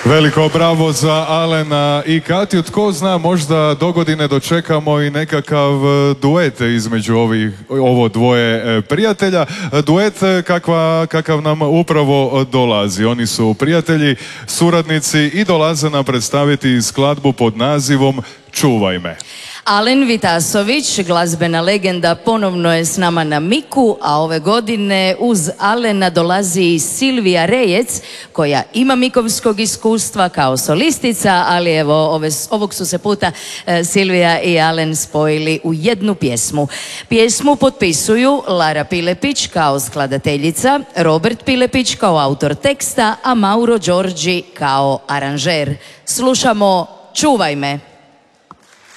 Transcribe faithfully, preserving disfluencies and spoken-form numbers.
Veliko bravo za Alena i Katju. Tko zna, možda dogodine dočekamo i nekakav duet između ovih, ovo dvoje prijatelja. Duet kakva, kakav nam upravo dolazi. Oni su prijatelji, suradnici i dolaze nam predstaviti skladbu pod nazivom Čuvaj me. Alen Vitasović, glazbena legenda, ponovno je s nama na miku, a ove godine uz Alena dolazi i Silvija Rejec, koja ima mikovskog iskustva kao solistica, ali evo, ove, ovog su se puta e, Silvija i Alen spojili u jednu pjesmu. Pjesmu potpisuju Lara Pilepić kao skladateljica, Robert Pilepić kao autor teksta, a Mauro Đorđi kao aranžer. Slušamo Čuvaj me.